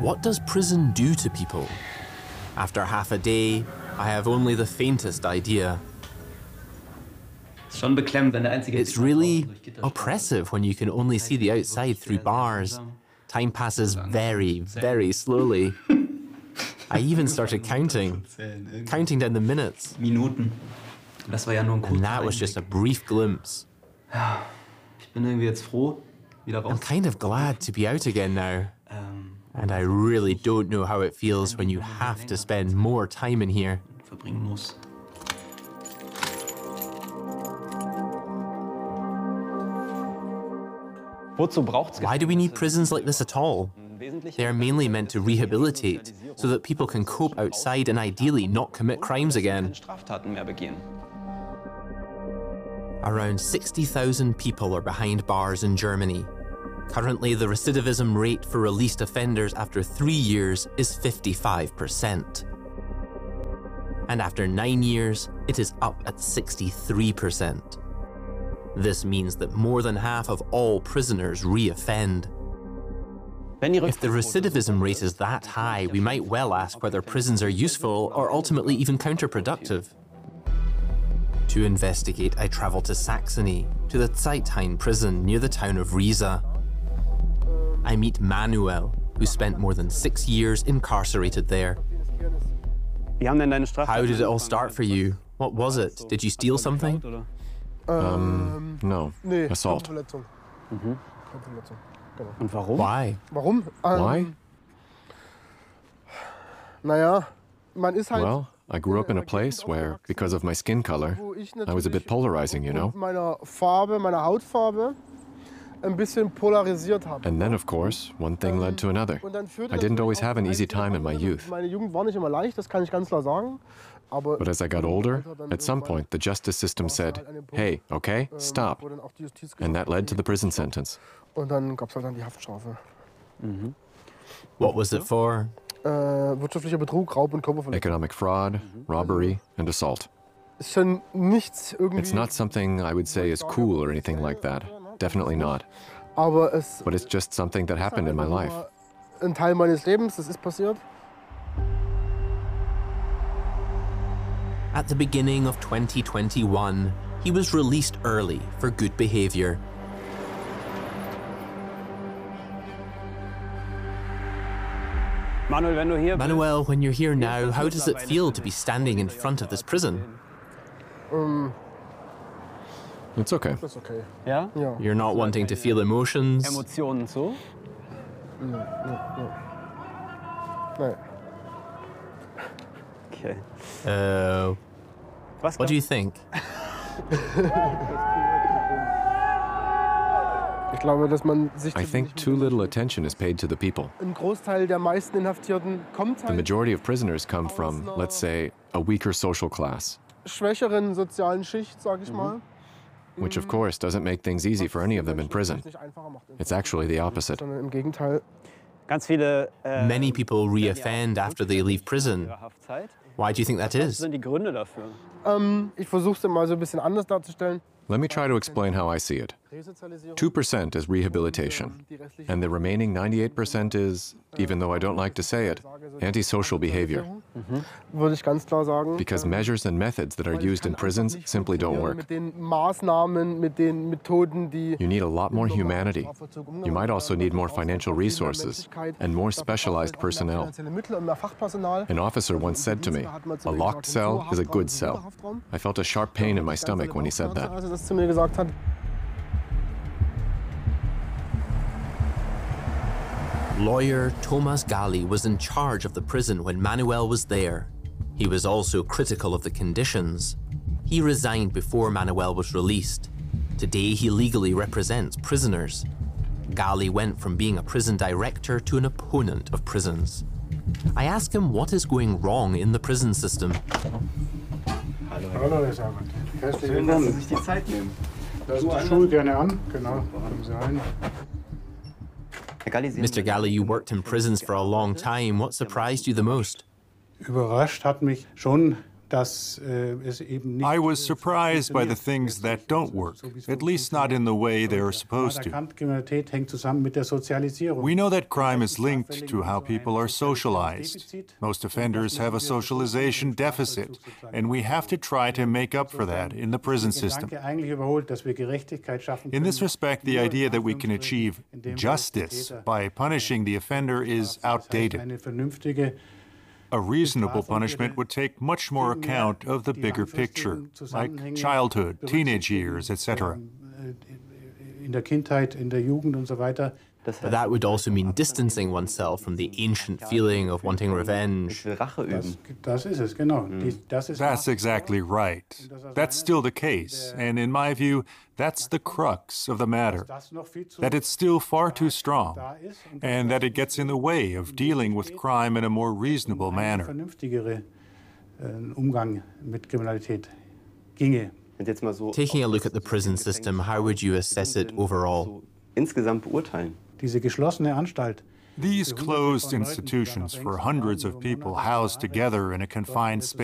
What does prison do to people? After half a day, I have only the faintest idea. It's really oppressive when you can only see the outside through bars. Time passes very, very slowly. I even started counting down the minutes. And that was just a brief glimpse. I'm kind of glad to be out again now. And I really don't know how it feels when you have to spend more time in here. Why do we need prisons like this at all? They are mainly meant to rehabilitate, so that people can cope outside and ideally not commit crimes again. Around 60,000 people are behind bars in Germany. Currently, the recidivism rate for released offenders after 3 years is 55%. And after 9 years, it is up at 63%. This means that more than half of all prisoners re-offend. If the recidivism rate is that high, we might well ask whether prisons are useful or ultimately even counterproductive. To investigate, I travel to Saxony, to the Zeitheim prison near the town of Riesa. I meet Manuel, who spent more than 6 years incarcerated there. How did it all start for you? What was it? Did you steal something? No. Assault. Why? Why? Well, I grew up in a place where, because of my skin color, I was a bit polarizing, you know? And then, of course, one thing led to another. I didn't always have an easy time in my youth. But as I got older, at some point, the justice system said, hey, okay, stop. And that led to the prison sentence. What was it for? Economic fraud, robbery, and assault. It's not something I would say is cool or anything like that. Definitely not. But it's just something that happened in my life. At the beginning of 2021, he was released early for good behavior. Manuel, when you're here now, how does it feel to be standing in front of this prison? It's okay. Yeah? You're not wanting to feel emotions? Emotionen so? No. Okay. What do you think? I think too little attention is paid to the people. The majority of prisoners come from, let's say, a weaker social class. Which, of course, doesn't make things easy for any of them in prison. It's actually the opposite. Many people re-offend after they leave prison. Why do you think that is? Let me try to explain how I see it. 2% is rehabilitation, and the remaining 98% is, even though I don't like to say it, antisocial behavior. Because measures and methods that are used in prisons simply don't work. You need a lot more humanity. You might also need more financial resources and more specialized personnel. An officer once said to me, "A locked cell is a good cell." I felt a sharp pain in my stomach when he said that. Lawyer Thomas Gali was in charge of the prison when Manuel was there. He was also critical of the conditions. He resigned before Manuel was released. Today he legally represents prisoners. Gali went from being a prison director to an opponent of prisons. I asked him what is going wrong in the prison system. Hallo, Herr Sabat. Herzlich willkommen. Dass Sie sich die Zeit nehmen. Lassen Sie die Schuhe gerne an. Genau, kommen Sie rein. Mr. Gali, you worked in prisons for a long time. What surprised you the most? Überrascht hat mich schon I was surprised by the things that don't work, at least not in the way they are supposed to. We know that crime is linked to how people are socialized. Most offenders have a socialization deficit, and we have to try to make up for that in the prison system. In this respect, the idea that we can achieve justice by punishing the offender is outdated. A reasonable punishment would take much more account of the bigger picture, like childhood, teenage years, etc. But that would also mean distancing oneself from the ancient feeling of wanting revenge. That's exactly right. That's still the case, and in my view, that's the crux of the matter, that it's still far too strong, and that it gets in the way of dealing with crime in a more reasonable manner. Taking a look at the prison system, how would you assess it overall? These closed institutions for hundreds of people housed together in a confined space